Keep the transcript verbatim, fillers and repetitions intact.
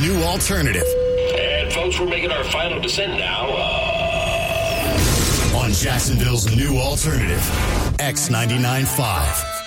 new alternative. And folks, we're making our final descent now. Uh... On Jacksonville's new alternative, X ninety-nine point five.